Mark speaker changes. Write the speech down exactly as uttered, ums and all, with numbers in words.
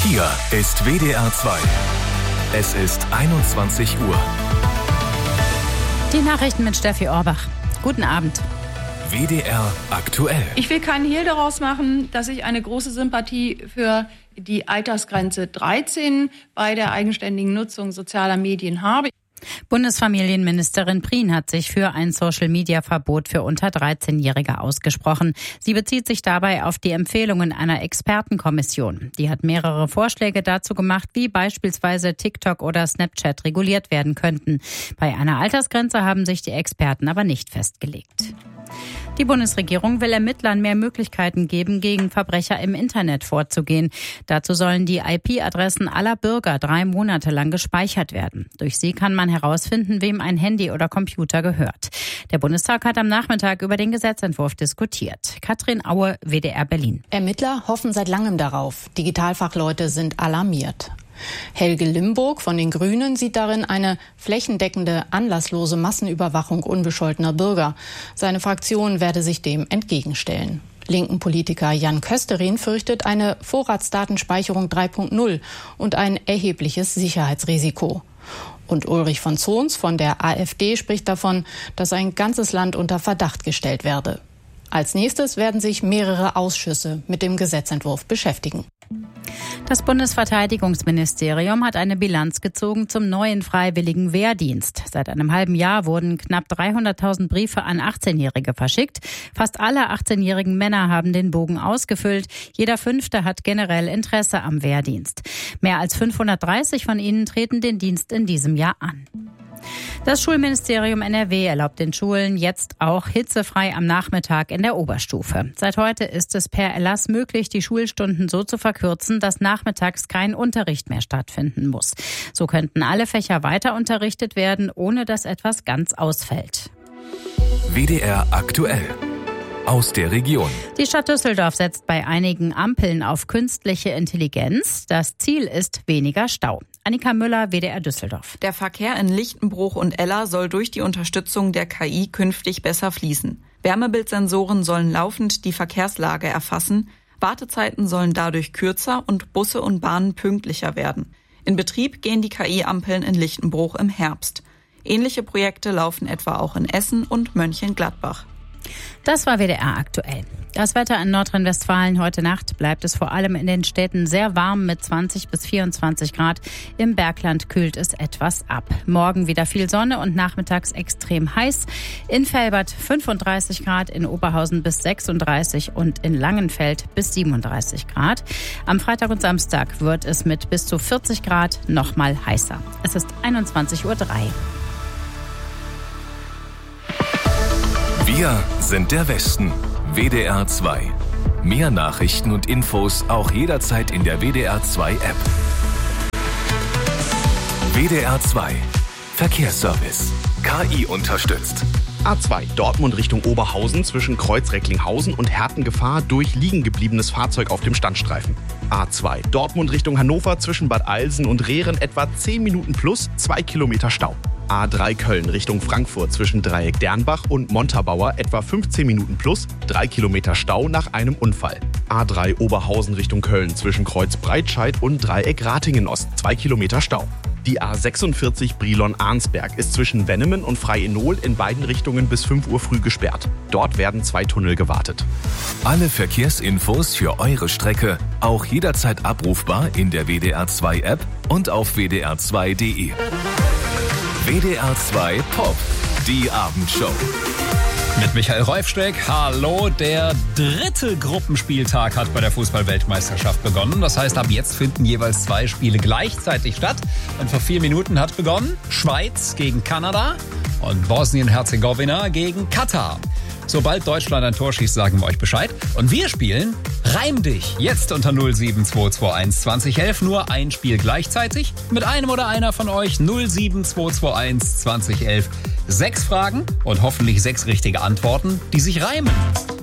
Speaker 1: Hier ist W D R zwei. Es ist einundzwanzig Uhr.
Speaker 2: Die Nachrichten mit Steffi Orbach. Guten Abend.
Speaker 1: W D R aktuell.
Speaker 3: Ich will keinen Hehl daraus machen, dass ich eine große Sympathie für die Altersgrenze dreizehn bei der eigenständigen Nutzung sozialer Medien habe.
Speaker 2: Bundesfamilienministerin Prien hat sich für ein Social-Media-Verbot für unter dreizehnjährige ausgesprochen. Sie bezieht sich dabei auf die Empfehlungen einer Expertenkommission. Die hat mehrere Vorschläge dazu gemacht, wie beispielsweise TikTok oder Snapchat reguliert werden könnten. Bei einer Altersgrenze haben sich die Experten aber nicht festgelegt. Die Bundesregierung will Ermittlern mehr Möglichkeiten geben, gegen Verbrecher im Internet vorzugehen. Dazu sollen die I P-Adressen aller Bürger drei Monate lang gespeichert werden. Durch sie kann man herausfinden, wem ein Handy oder Computer gehört. Der Bundestag hat am Nachmittag über den Gesetzentwurf diskutiert. Katrin Aue, W D R Berlin.
Speaker 4: Ermittler hoffen seit langem darauf. Digitalfachleute sind alarmiert. Helge Limburg von den Grünen sieht darin eine flächendeckende, anlasslose Massenüberwachung unbescholtener Bürger. Seine Fraktion werde sich dem entgegenstellen. Linken Politiker Jan Kösterin fürchtet eine Vorratsdatenspeicherung drei Punkt null und ein erhebliches Sicherheitsrisiko. Und Ulrich von Zons von der AfD spricht davon, dass ein ganzes Land unter Verdacht gestellt werde. Als nächstes werden sich mehrere Ausschüsse mit dem Gesetzentwurf beschäftigen.
Speaker 2: Das Bundesverteidigungsministerium hat eine Bilanz gezogen zum neuen freiwilligen Wehrdienst. Seit einem halben Jahr wurden knapp dreihunderttausend Briefe an achtzehnjährige verschickt. Fast alle achtzehnjährigen Männer haben den Bogen ausgefüllt. Jeder Fünfte hat generell Interesse am Wehrdienst. Mehr als fünfhundertdreißig von ihnen treten den Dienst in diesem Jahr an. Das Schulministerium N R W erlaubt den Schulen jetzt auch hitzefrei am Nachmittag in der Oberstufe. Seit heute ist es per Erlass möglich, die Schulstunden so zu verkürzen, dass nachmittags kein Unterricht mehr stattfinden muss. So könnten alle Fächer weiter unterrichtet werden, ohne dass etwas ganz ausfällt.
Speaker 1: W D R aktuell. Aus der Region.
Speaker 2: Die Stadt Düsseldorf setzt bei einigen Ampeln auf künstliche Intelligenz. Das Ziel ist weniger Stau. Annika Müller, W D R Düsseldorf.
Speaker 5: Der Verkehr in Lichtenbruch und Ella soll durch die Unterstützung der K I künftig besser fließen. Wärmebildsensoren sollen laufend die Verkehrslage erfassen. Wartezeiten sollen dadurch kürzer und Busse und Bahnen pünktlicher werden. In Betrieb gehen die K I-Ampeln in Lichtenbruch im Herbst. Ähnliche Projekte laufen etwa auch in Essen und Mönchengladbach.
Speaker 2: Das war W D R aktuell. Das Wetter in Nordrhein-Westfalen: Heute Nacht bleibt es vor allem in den Städten sehr warm mit zwanzig bis vierundzwanzig Grad. Im Bergland kühlt es etwas ab. Morgen wieder viel Sonne und nachmittags extrem heiß. In Velbert fünfunddreißig Grad, in Oberhausen bis sechsunddreißig und in Langenfeld bis siebenunddreißig Grad. Am Freitag und Samstag wird es mit bis zu vierzig Grad noch mal heißer. Es ist einundzwanzig Uhr drei.
Speaker 1: Wir sind der Westen. W D R zwei. Mehr Nachrichten und Infos auch jederzeit in der W D R zwei App. W D R zwei. Verkehrsservice. K I unterstützt.
Speaker 6: A zwei Dortmund Richtung Oberhausen zwischen Kreuz Recklinghausen und Hertengefahr durch liegen gebliebenes Fahrzeug auf dem Standstreifen. A zwei Dortmund Richtung Hannover zwischen Bad Alsen und Rehren etwa zehn Minuten plus zwei Kilometer Stau. A drei Köln Richtung Frankfurt zwischen Dreieck Dernbach und Montabaur etwa fünfzehn Minuten plus drei Kilometer Stau nach einem Unfall. A drei Oberhausen Richtung Köln zwischen Kreuz Breitscheid und Dreieck Ratingen Ost zwei Kilometer Stau. Die A sechsundvierzig Brilon-Arnsberg ist zwischen Wennemen und Freienol in beiden Richtungen bis fünf Uhr früh gesperrt. Dort werden zwei Tunnel gewartet.
Speaker 1: Alle Verkehrsinfos für eure Strecke auch jederzeit abrufbar in der W D R zwei App und auf w d r zwei punkt d e. W D R zwei Pop, die Abendshow.
Speaker 7: Mit Michael Reufsteck. Hallo, der dritte Gruppenspieltag hat bei der Fußball-Weltmeisterschaft begonnen. Das heißt, ab jetzt finden jeweils zwei Spiele gleichzeitig statt. Und vor vier Minuten hat begonnen Schweiz gegen Kanada und Bosnien-Herzegowina gegen Katar. Sobald Deutschland ein Tor schießt, sagen wir euch Bescheid. Und wir spielen Reim dich. Jetzt unter null sieben zwei zwei eins zwanzig elf. Nur ein Spiel gleichzeitig. Mit einem oder einer von euch null sieben zwei zwei eins zwanzig elf. Sechs Fragen und hoffentlich sechs richtige Antworten, die sich reimen.